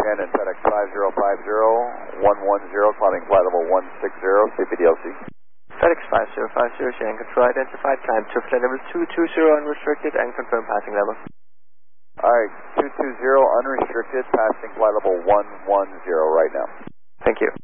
again in FedEx 5050, 110, climbing flight level 160, CPDLC. FedEx 5050, Shannon Control identified, climb to flight level 220 unrestricted and confirm passing level. Alright, 220 unrestricted, passing flight level 110 right now. Thank you.